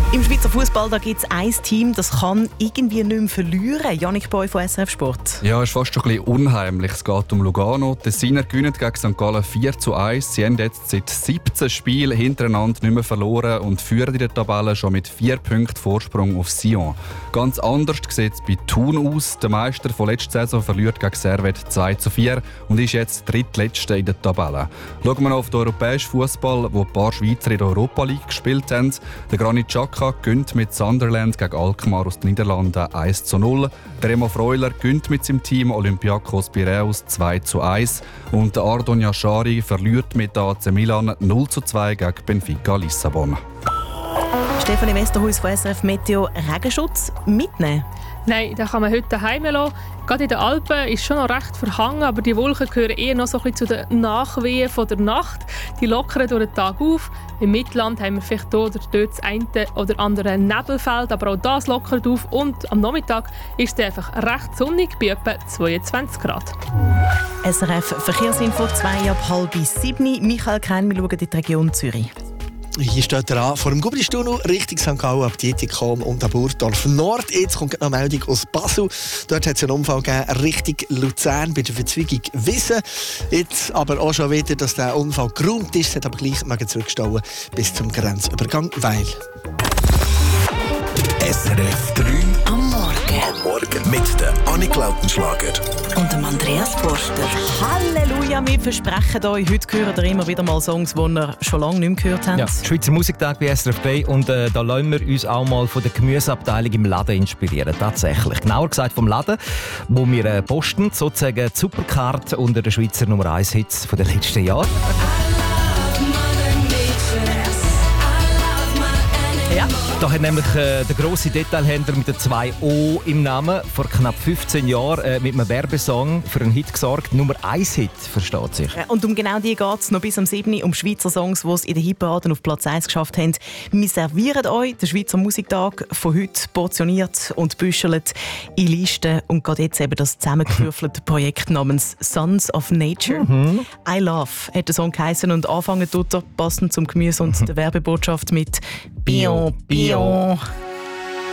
Im Schweizer Fußball gibt es ein Team, das kann irgendwie nicht mehr verlieren. Jannik Boy von SRF Sport. Ja, es ist fast schon ein bisschen unheimlich. Es geht um Lugano. Die Tessiner gewinnen gegen St. Gallen 4:1. Sie haben jetzt seit 17 Spielen hintereinander nicht mehr verloren und führen in der Tabelle schon mit 4 Punkten Vorsprung auf Sion. Ganz anders sieht es bei Thun aus. Der Meister von letzter Saison verliert gegen Servette 2:4 und ist jetzt drittletzter in der Tabelle. Schauen wir noch auf den europäischen Fußball, wo ein paar Schweizer in der Europa League gespielt haben. Der Granit Xhaka gewinnt mit Sunderland gegen Alkmaar aus den Niederlanden 1:0. Der Remo Freuler gewinnt mit seinem Team Olympiakos Piraeus 2:1. Und der Ardon Yashari verliert mit AC Milan 0:2 gegen Benfica Lissabon. Stefanie Westerhuis von SRF Meteo. Regenschutz mitnehmen? Nein, den kann man heute daheim lassen. Gerade in den Alpen ist schon noch recht verhangen, aber die Wolken gehören eher noch so ein bisschen zu den Nachwehen von der Nacht. Die lockern durch den Tag auf. Im Mittelland haben wir vielleicht hier oder dort das eine oder andere Nebelfeld, aber auch das lockert auf. Und am Nachmittag ist es einfach recht sonnig, bei etwa 22 Grad. SRF Verkehrsinfo 6:30. Michael Krein, wir schauen in die Region Zürich. Hier steht er an, vor dem Gubristunnel Richtung St. Gallen, ab Dietikon und ab Burgdorf Nord. Jetzt kommt noch eine Meldung aus Basel. Dort hat es einen Unfall gegeben, Richtung Luzern bei der Verzweigung Wissen. Jetzt aber auch schon wieder, dass der Unfall geräumt ist. Es hat aber gleich zurückgestauen bis zum Grenzübergang Weil. SRF 3 am Morgen mit der Annik Lautenschlager und dem Andreas Forster. Halleluja, wir versprechen euch, heute hören ihr immer wieder mal Songs, die ihr schon lange nicht mehr gehört habt. Ja, Schweizer Musiktag bei SRF 3 und da lassen wir uns auch mal von der Gemüseabteilung im Laden inspirieren. Tatsächlich. Genauer gesagt vom Laden, wo wir posten, sozusagen die Supercard unter den Schweizer Nummer 1 Hits der letzten Jahre. Ja. Da hat nämlich der grosse Detailhändler mit den 2 O im Namen vor knapp 15 Jahren mit einem Werbesong für einen Hit gesorgt. Nummer 1 Hit, versteht sich. Und um genau die geht es noch bis am 7. um Schweizer Songs, die es in den Hitparaden auf Platz 1 geschafft haben. Wir servieren euch den Schweizer Musiktag von heute portioniert und büschelt in Listen. Und gerade jetzt eben das zusammengewürfelte Projekt namens Sons of Nature. I Love hat der Song geheißen und anfangen tut er passend zum Gemüse und der Werbebotschaft mit Bio, Bio.